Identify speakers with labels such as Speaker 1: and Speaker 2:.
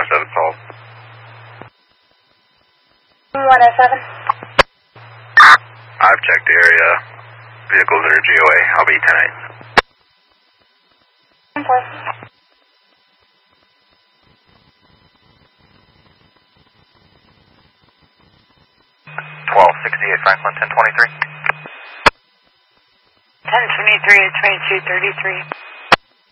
Speaker 1: 107 calls.
Speaker 2: 107.
Speaker 1: I've checked the area. Vehicles that are GOA. I'll be 10-8. 1268 Franklin, 1023.
Speaker 2: 1023 to 2233.